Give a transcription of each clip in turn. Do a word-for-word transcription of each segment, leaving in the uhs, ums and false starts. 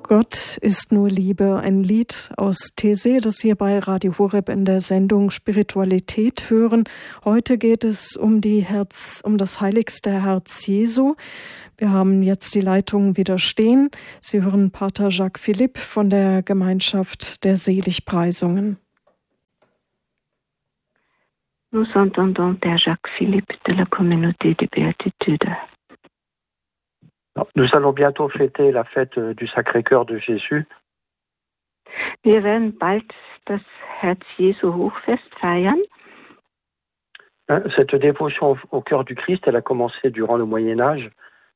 Gott ist nur Liebe, ein Lied aus These, das hier bei Radio Horeb in der Sendung Spiritualität hören. Heute geht es um die Herz, um das heiligste Herz Jesu. Wir haben jetzt die Leitung wieder stehen. Sie hören Pater Jacques Philippe von der Gemeinschaft der Seligpreisungen. Nous entendons Père Jacques Philippe de la communauté de béatitude. Nous allons bientôt fêter la fête du Sacré-Cœur de Jésus. Wir werden bald das Herz Jesu Hochfest feiern. Cette dévotion au cœur du Christ, elle a commencé durant le Moyen-Âge.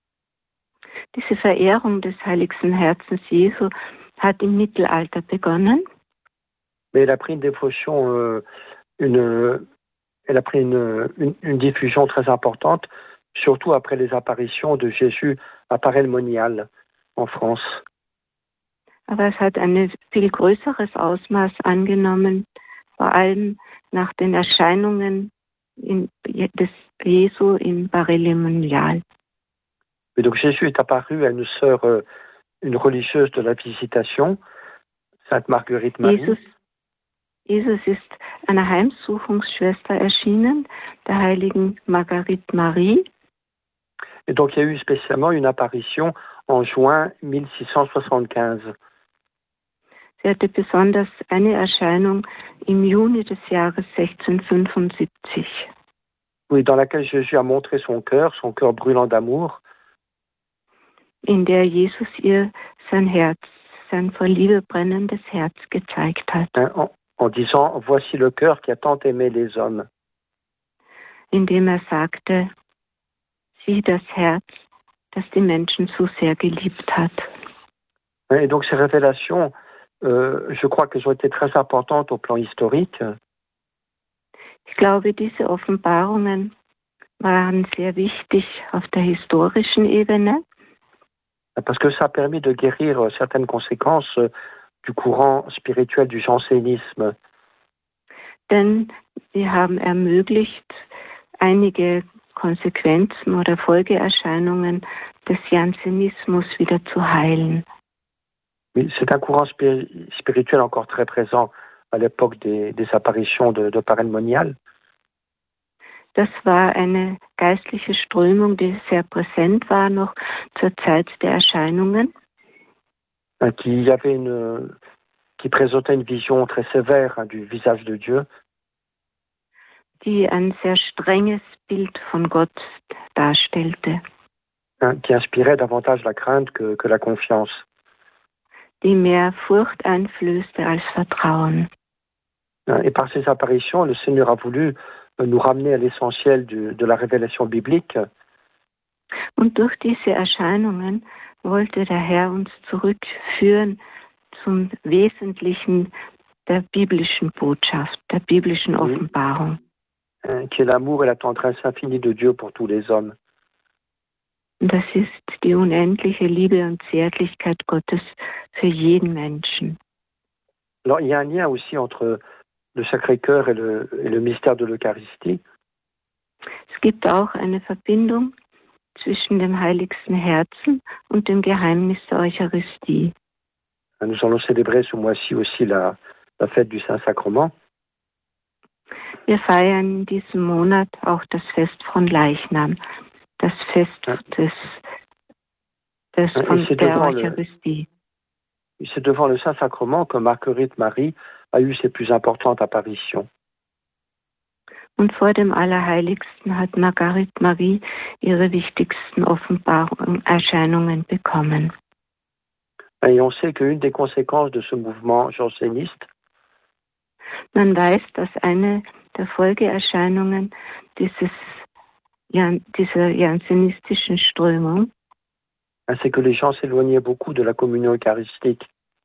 Diese Verehrung des heiligsten Herzens Jesu hat im Mittelalter begonnen. Mais elle a pris une dévotion, euh, une, elle a pris une, une, une diffusion très importante, surtout après les apparitions de Jésus à Paray-le-Monial en France. Aber es hat ein viel größeres Ausmaß angenommen, vor allem nach den Erscheinungen in, des Jesu in Paray-le-Monial. Et donc Jésus est apparu à une sœur, euh, une religieuse de la Visitation, Sainte Marguerite Marie. Jesus, Jesus ist einer Heimsuchungsschwester erschienen, der heiligen Marguerite Marie. Et donc, il y a eu spécialement une apparition en juin mille six cent soixante-quinze. Sie hatte besonders eine Erscheinung im Juni des Jahres sechzehnhundertfünfundsiebzig. Oui, dans laquelle Jésus a montré son cœur, son cœur brûlant d'amour. In der Jesus ihr sein Herz, sein vor Liebe brennendes Herz gezeigt hat. En, en disant, voici le cœur qui a tant aimé les hommes. Indem er sagte, sieh das Herz, das die Menschen so sehr geliebt hat. Et donc ces révélations, euh, je crois qu'elles ont été très importantes au plan historique. Ich glaube, diese Offenbarungen waren sehr wichtig auf der historischen Ebene. Parce que ça a permis de guérir certaines conséquences du courant spirituel du jansénisme. Denn sie haben ermöglicht, einige Konsequenzen oder Folgeerscheinungen des Jansenismus wieder zu heilen. C'est un courant spirituel encore très présent à l'époque des, des apparitions de, de Paray-le-Monial. Das war eine geistliche Strömung, die sehr präsent war noch zur Zeit der Erscheinungen. Qui avait une, qui présentait une vision très sévère hein, du visage de Dieu. Die ein sehr strenges Bild von Gott darstellte. Qui inspirait davantage la crainte que, que la confiance. Die mehr Furcht einflößte als Vertrauen. Et par ces apparitions, le Seigneur a voulu nous ramener à l'essentiel de, de la révélation biblique. Und durch diese Erscheinungen wollte der Herr uns zurückführen zum Wesentlichen der biblischen Botschaft, der biblischen Offenbarung. Qui est l'amour et la tendresse infinie de Dieu pour tous les hommes. Das ist die unendliche Liebe und Zärtlichkeit Gottes für jeden Menschen. Alors, il y a un lien aussi entre le Sacré-Cœur et le, et le mystère de l'Eucharistie. Es gibt auch eine Verbindung zwischen dem heiligsten Herzen und dem Geheimnis der Eucharistie. Nous allons célébrer ce mois-ci aussi la, la fête du Saint-Sacrement. Wir feiern in diesem Monat auch das Fest von Leichnam, das Fest des, des von der Eucharistie. Le, c'est devant le Saint-Sacrement que Marguerite Marie a eu ses plus importantes apparitions. Und vor dem Allerheiligsten hat Marguerite Marie ihre wichtigsten Offenbarungen, Erscheinungen bekommen. Et on sait qu'une des conséquences de ce mouvement janséniste, man weiß, dass eine der Folgeerscheinungen dieses, dieser jansenistischen Strömung, c'est que les gens s'éloignaient beaucoup de la communion eucharistique.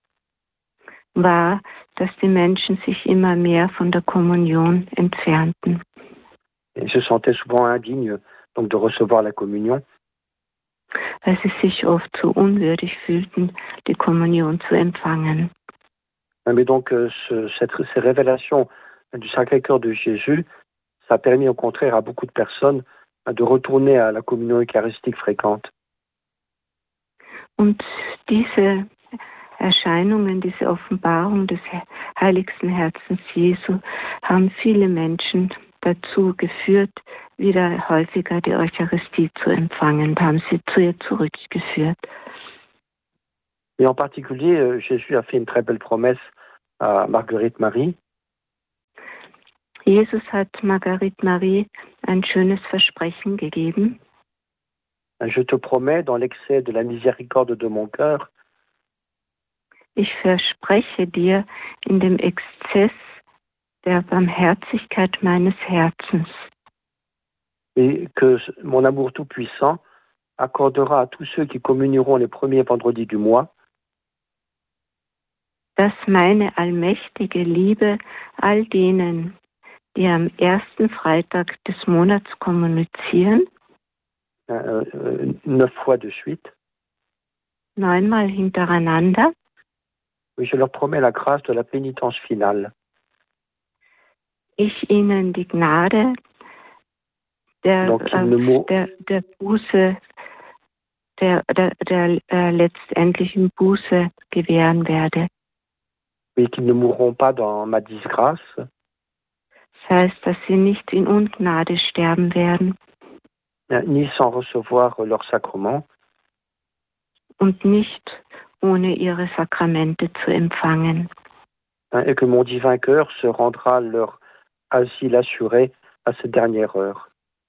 war, dass die Menschen sich immer mehr von der Kommunion entfernten. Ils se sentaient souvent indignes donc de recevoir la communion. Weil sie sich oft so unwürdig fühlten, die Kommunion zu empfangen. Mais donc ce, cette, ces révélations du Sacré-Cœur de Jésus, ça a permis au contraire à beaucoup de personnes de retourner à la communion eucharistique fréquente. Und diese Erscheinungen, diese Offenbarung des heiligsten Herzens Jesu, haben viele Menschen dazu geführt, wieder häufiger die Eucharistie zu empfangen, haben sie zu ihr zurückgeführt. Et en particulier, euh, Jésus a fait une très belle promesse à Marguerite Marie. Jesus hat Marguerite Marie ein schönes Versprechen gegeben. Je te promets, dans l'excès de la miséricorde de mon cœur, Ich verspreche dir in dem Exzess der Barmherzigkeit meines Herzens, et que mon amour tout-puissant accordera à tous ceux qui communieront les premiers vendredis du mois dass meine allmächtige Liebe all denen, die am ersten Freitag des Monats kommunizieren, euh, euh, neuf fois de suite, neunmal hintereinander, oui, je leur promets la grâce de la pénitence finale. ich ihnen die Gnade der, Donc, äh, le mot- der, der Buße, der, der, der äh, letztendlichen Buße gewähren werde. Et qu'ils ne mourront pas dans ma disgrâce, Das heißt, dass sie nicht in Ungnade sterben werden euh, ni sans recevoir leur sacrement, und nicht ohne ihre Sakramente zu empfangen. hein, et que mon divin cœur se rendra leur asile assuré à cette dernière heure.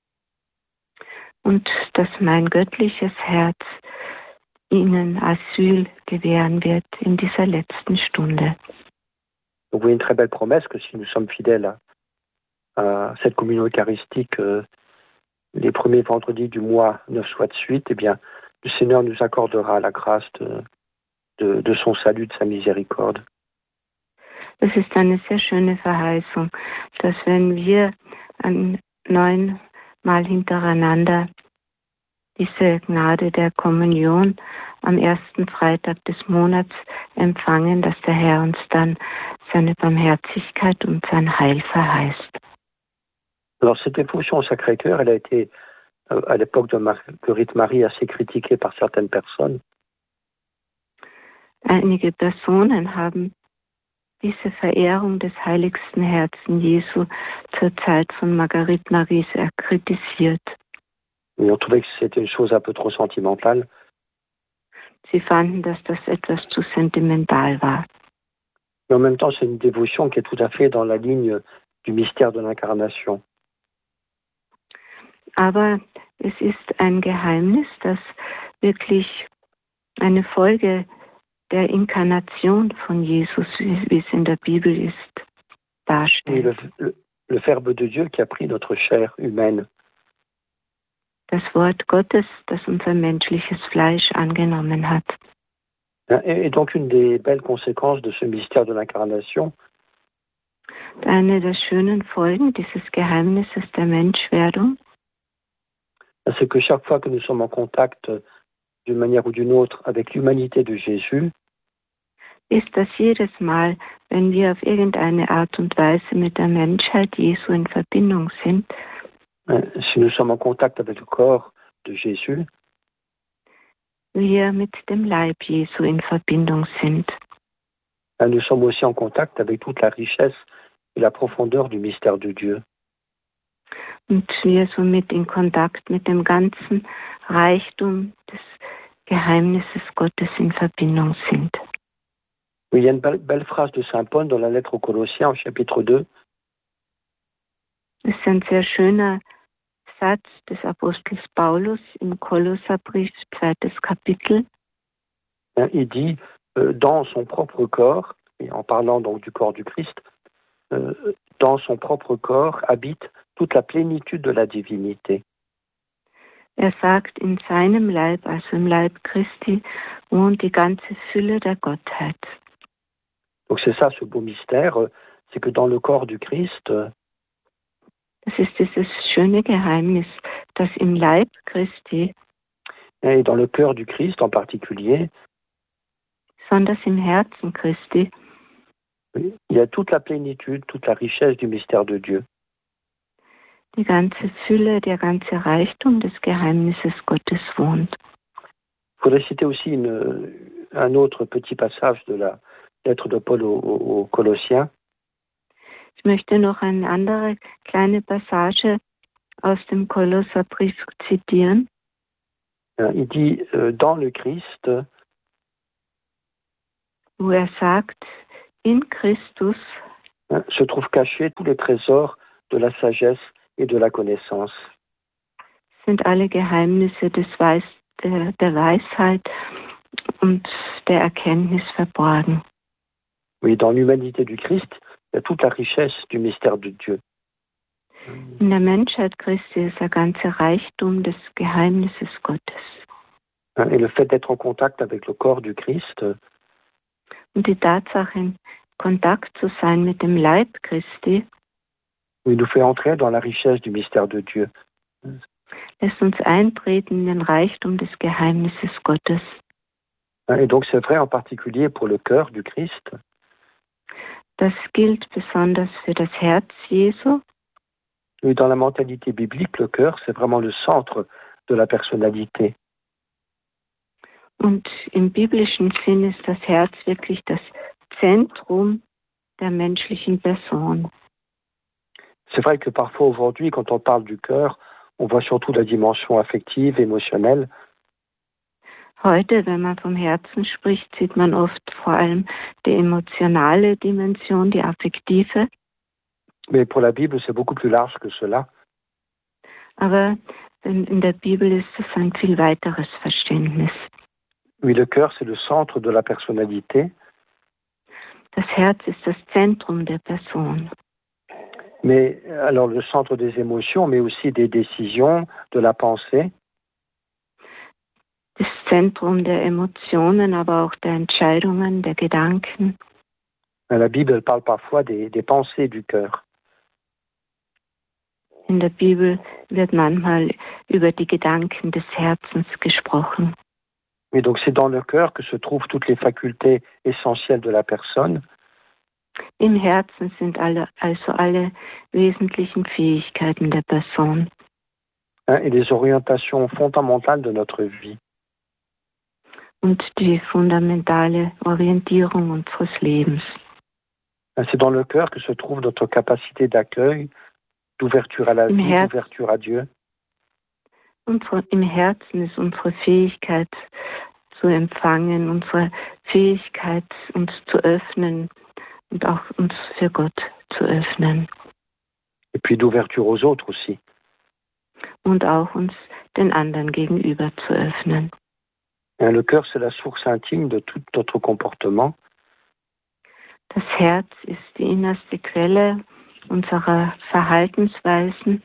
Und dass mein göttliches Herz ihnen Asyl gewähren wird in dieser letzten Stunde. Donc, vous voyez une très belle promesse que si nous sommes fidèles à, à cette communion eucharistique euh, les premiers vendredis du mois, neuf fois de suite, eh bien, le Seigneur nous accordera la grâce de, de, de son salut, de sa miséricorde. Das ist eine sehr schöne Verheißung, dass wenn wir an neunmal hintereinander diese Gnade der Kommunion am ersten Freitag des Monats empfangen, dass der Herr uns dann seine Barmherzigkeit und sein Heil verheißt. Alors, cette dévotion au Sacré-Cœur, elle a été, euh, à l'époque de Marguerite Marie, assez critiquée par certaines personnes. Einige Personen haben diese Verehrung des heiligsten Herzen Jesu zur Zeit von Marguerite Marie sehr kritisiert. Et on trouvait que c'était une chose un peu trop sentimentale. Sie fanden, dass das etwas zu sentimental war. Mais en même temps, c'est une dévotion qui est tout à fait dans la ligne du mystère de l'incarnation. Aber es ist ein Geheimnis, das wirklich eine Folge der Inkarnation von Jesus, wie es in der Bibel ist, Et darstellt. le, le, le Verbe de Dieu qui a pris notre chair humaine. Das Wort Gottes, das unser menschliches Fleisch angenommen hat. Et, et donc, une des belles conséquences de ce mystère de l'incarnation, Eine der schönen Folgen dieses Geheimnisses der Menschwerdung c'est que chaque fois que nous sommes en contact d'une manière ou d'une autre avec l'humanité de Jésus, ist, dass jedes Mal, wenn wir auf irgendeine Art und Weise mit der Menschheit Jesu in Verbindung sind, si nous sommes en contact avec le corps de Jésus, wir mit dem Leib Jesu in Verbindung sind. nous sommes aussi en contact avec toute la richesse et la profondeur du mystère de Dieu. Und wir somit in Kontakt mit dem ganzen Reichtum des Geheimnisses Gottes in Verbindung sind. Il y a une belle, belle phrase de Saint Paul dans la lettre aux Colossiens, au chapitre deux. Es ist ein sehr schöner Satz des Apostels Paulus im Kolosserbrief, zweites Kapitel. Il dit, euh, dans son propre corps, et en parlant donc du corps du Christ, euh, dans son propre corps habite toute la plénitude de la divinité. Er sagt, in seinem Leib, also im Leib Christi, wohnt die ganze Fülle der Gottheit. Donc c'est ça ce beau mystère, c'est que dans le corps du Christ, Das ist dieses schöne Geheimnis, dass im Leib Christi, et dans le cœur du Christ en particulier, sondern im Herzen Christi, il y a toute la plénitude, toute la richesse du mystère de Dieu. die ganze Fülle, der ganze Reichtum des Geheimnisses Gottes wohnt. Il faudrait citer aussi une, un autre petit passage de la lettre de Paul aux, aux Colossiens. Ich möchte noch eine andere kleine Passage aus dem Kolosserbrief zitieren. Il dit euh, dans le Christ, wo er sagt, in Christus se trouvent cachés tous les trésors de la sagesse et de la connaissance. Sind alle Geheimnisse des Weis, der, der Weisheit und der Erkenntnis verborgen. Oui, dans l'humanité du Christ, il y a toute la richesse du mystère de Dieu. In der Menschheit Christi ist der ganze Reichtum des Geheimnisses Gottes. Et le fait d'être en contact avec le corps du Christ, und die Tatsache, in Kontakt zu sein mit dem Leib Christi, il nous fait entrer dans la richesse du mystère de Dieu. Lässt uns eintreten in den Reichtum des Geheimnisses Gottes. Et donc c'est vrai en particulier pour le cœur du Christ. Das gilt besonders für das Herz Jesu. Oui, dans la mentalité biblique, le cœur, c'est vraiment le centre de la personnalité. Und im biblischen Sinn ist das Herz wirklich das Zentrum der menschlichen Person. C'est vrai que parfois aujourd'hui, quand on parle du cœur, on voit surtout la dimension affective, émotionnelle. Heute, wenn man vom Herzen spricht, sieht man oft vor allem die emotionale Dimension, die affektive. Mais pour la Bible, c'est beaucoup plus large que cela. Aber in der Bibel ist es ein viel weiteres Verständnis. Oui, le cœur, c'est le centre de la personnalité. Das Herz ist das Zentrum der Person. Mais alors le centre des émotions, mais aussi des décisions, de la pensée. Das Zentrum der Emotionen, aber auch der Entscheidungen, der Gedanken. La Bible elle parle parfois des, des pensées du cœur. In der Bibel wird manchmal über die Gedanken des Herzens gesprochen. Et donc c'est dans le cœur que se trouvent toutes les facultés essentielles de la personne. Im Herzen sind alle, also alle wesentlichen Fähigkeiten der Person. Et les orientations fondamentales de notre vie. Und die fundamentale Orientierung unseres Lebens. C'est dans le cœur que se trouve notre capacité d'accueil, d'ouverture à la Im vie, Herz, d'ouverture à Dieu. Unsere, Im Herzen ist unsere Fähigkeit zu empfangen, unsere Fähigkeit, uns zu öffnen und auch uns für Gott zu öffnen. Et puis d'ouverture aux autres aussi. Und auch uns den anderen gegenüber zu öffnen. Et le cœur, c'est la source intime de tout notre comportement. Das Herz ist die innerste Quelle unserer Verhaltensweisen.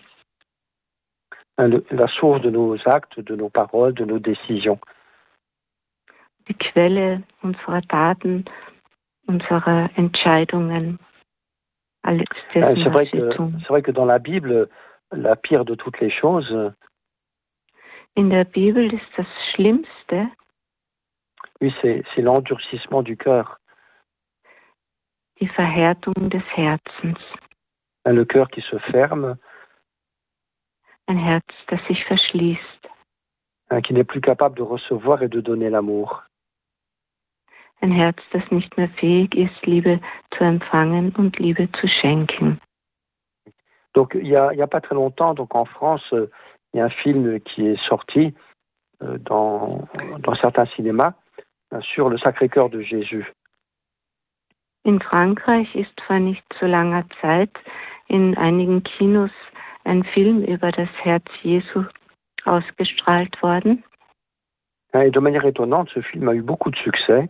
La source de nos actes, de nos paroles, de nos décisions. Die Quelle unserer Taten, unserer Entscheidungen. Alles dessen, c'est vrai was wir que, tun. c'est vrai que dans la Bible, la pire de toutes les choses, In der Bibel ist das Schlimmste, oui, c'est, c'est l'endurcissement du cœur. die Verhärtung des Herzens. Le cœur qui se ferme, Ein Herz, das sich verschließt. qui n'est plus capable de recevoir et de donner l'amour. Ein Herz, das nicht mehr fähig ist, Liebe zu empfangen und Liebe zu schenken. Donc, il y a, il y a pas très longtemps, donc en France, euh, il y a un film qui est sorti euh, dans, dans certains cinémas euh, sur le Sacré-Cœur de Jésus. In Frankreich ist vor nicht so langer Zeit in einigen Kinos ein Film über das Herz Jesu ausgestrahlt worden. Et de manière étonnante, ce film a eu beaucoup de succès.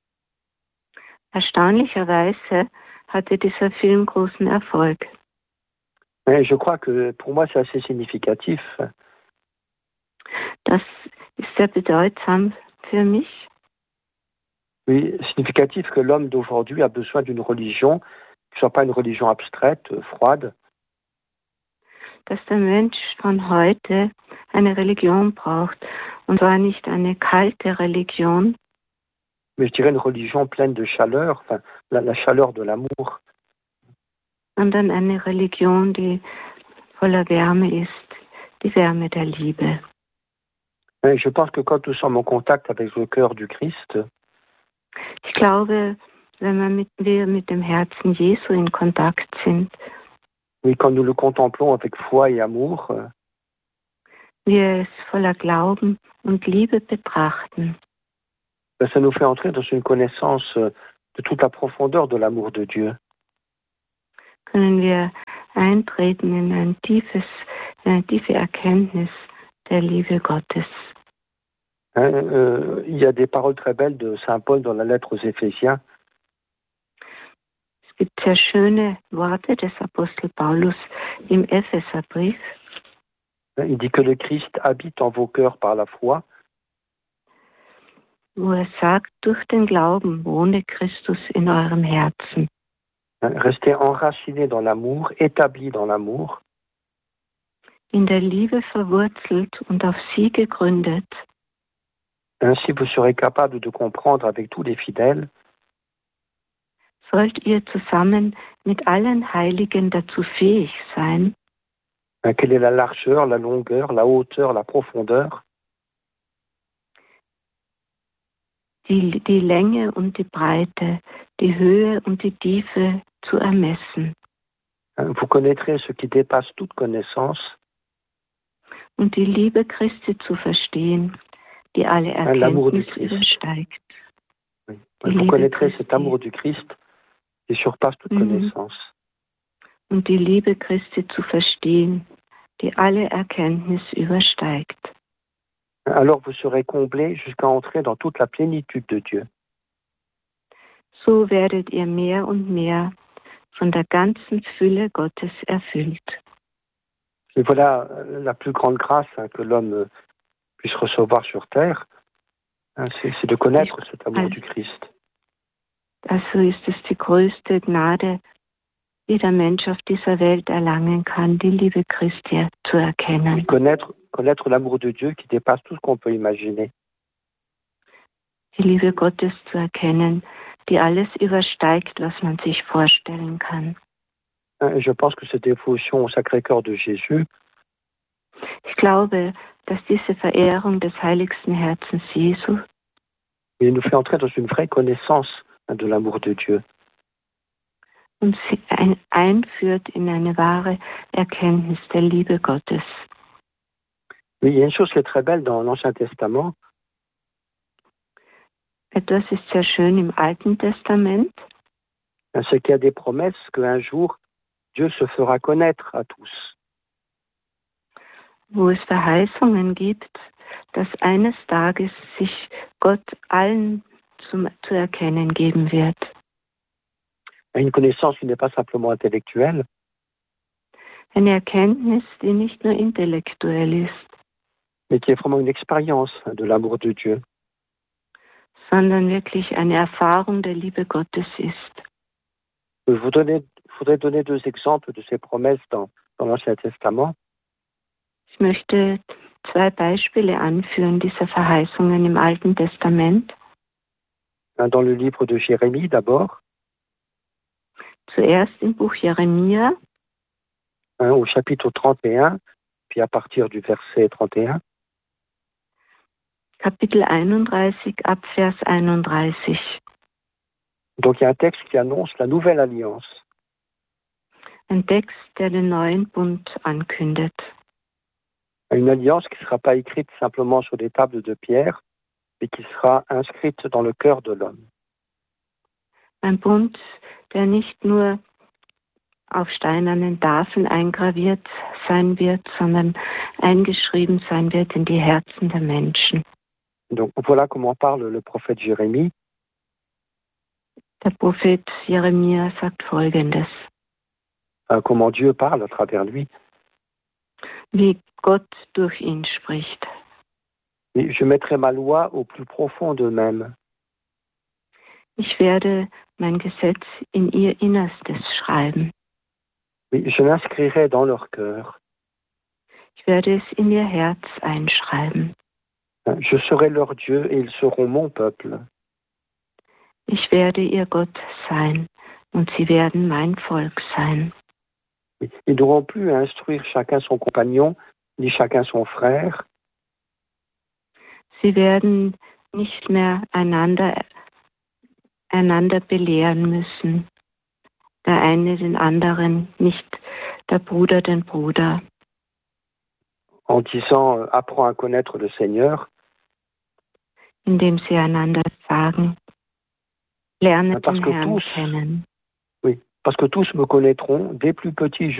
Erstaunlicherweise hatte dieser Film großen Erfolg. Et je crois que pour moi, c'est assez significatif. Das ist sehr bedeutsam für mich. Oui, significatif que l'homme d'aujourd'hui a besoin d'une religion qui ne soit pas une religion abstraite, froide. Dass der Mensch von heute eine Religion braucht, und zwar nicht eine kalte Religion, mais je dirais une religion pleine de chaleur, enfin, la, la chaleur de l'amour. sondern eine Religion, die voller Wärme ist, die Wärme der Liebe. Et je pense que quand nous sommes en contact avec le cœur du Christ, Ich glaube, wenn wir mit, wir mit dem Herzen Jesu in Kontakt sind, oui, quand nous le contemplons avec foi et amour, euh, wir es voller Glauben und Liebe betrachten, ben, ça nous fait entrer dans une connaissance euh, de toute la profondeur de l'amour de Dieu. können wir eintreten in ein tiefes, eine tiefe Erkenntnis der Liebe Gottes. Hein, euh, il y a des paroles très belles de Saint Paul dans la lettre aux Éphésiens. Es gibt sehr schöne Worte des Apostel Paulus im Epheserbrief. Il dit que le Christ habite en vos cœurs par la foi, wo er sagt, durch den Glauben wohne Christus in eurem Herzen. hein, restez enracinés dans l'amour, établis dans l'amour, In der Liebe verwurzelt und auf sie gegründet. ainsi vous serez capables de comprendre avec tous les fidèles Sollt ihr zusammen mit allen Heiligen dazu fähig sein, hein, quelle est la largeur, la longueur, la hauteur, la profondeur, die, die Länge und die Breite, die Höhe und die Tiefe zu ermessen hein. Vous connaîtrez ce qui dépasse toute connaissance, und die Liebe Christi zu verstehen, die alle hein, l'amour du Erkenntnis Christ. übersteigt. Oui. Die Vous Liebe connaîtrez Christi. cet amour du Christ qui surpasse toute Mhm. connaissance. Und die Liebe Christi zu verstehen, die alle Erkenntnis übersteigt. Alors vous serez comblés jusqu'à entrer dans toute la plénitude de Dieu. So werdet ihr mehr und mehr von der ganzen Fülle Gottes erfüllt. Et voilà euh, la plus grande grâce, hein, que l'homme euh, puisse recevoir sur terre, hein, c'est, c'est de connaître cet amour Ouais. du Christ. Also ist es die größte Gnade, die der Mensch auf dieser Welt erlangen kann, die Liebe Christi zu erkennen. Connaître, connaître l'amour de Dieu qui dépasse tout ce qu'on peut imaginer. Die Liebe Gottes zu erkennen, die alles übersteigt, was man sich vorstellen kann. Hein, et je pense que cette dévotion au Sacré-Cœur de Jésus, Ich glaube, dass diese Verehrung des heiligsten Herzens Jesu il nous fait entrer dans une vraie connaissance, hein, de l'amour de Dieu. uns ein, einführt in eine wahre Erkenntnis der Liebe Gottes. Mais il y a une chose qui est très belle dans l'Ancien Testament, Etwas ist sehr schön im Alten Testament, hein, c'est qu'il y a des promesses qu'un jour, Dieu se fera connaître à tous. wo es Verheißungen gibt, dass eines Tages sich Gott allen zum, zu erkennen geben wird. Une connaissance qui n'est pas simplement intellectuelle, Eine Erkenntnis, die nicht nur intellektuell ist, mais qui est vraiment une expérience, hein, de l'amour de Dieu. sondern wirklich eine Erfahrung der Liebe Gottes ist. Je vous donner, voudrais donner deux exemples de ces promesses dans, dans l'Ancien Testament. Ich möchte zwei Beispiele anführen dieser Verheißungen im Alten Testament. Hein, dans le livre de Jérémie d'abord, Zuerst im Buch Jeremia, hein, au chapitre trente et un, puis à partir du verset trente et un. Kapitel einunddreißig, ab Vers einunddreißig. Donc il y a un texte qui annonce la nouvelle alliance. Ein Text, der den neuen Bund ankündet. Une alliance qui ne sera pas écrite simplement sur des tables de pierre, mais qui sera inscrite dans le cœur de l'homme. Ein Bund, der nicht nur auf steinernen Tafeln eingraviert sein wird, sondern eingeschrieben sein wird in die Herzen der Menschen. Donc voilà comment parle le prophète Jérémie. Der Prophet Jeremia sagt Folgendes, Hein, comment Dieu parle à travers lui. wie Gott durch ihn spricht. Et je mettrai ma loi au plus profond d'eux-mêmes. Ich werde mein Gesetz in ihr Innerstes schreiben. Et je l'inscrirai dans leur cœur. Ich werde es in ihr Herz einschreiben. Hein, je serai leur Dieu et ils seront mon peuple. Ich werde ihr Gott sein und sie werden mein Volk sein. Ils n'auront plus à instruire chacun son compagnon, ni chacun son frère, Sie werden nicht mehr einander einander belehren müssen. Der eine den anderen, nicht der Bruder den Bruder. En disant euh, apprends à connaître le Seigneur. Indem sie einander sagen, lerne Parce den que Herrn tous, kennen. oui, parce que tous me connaîtront, des plus petits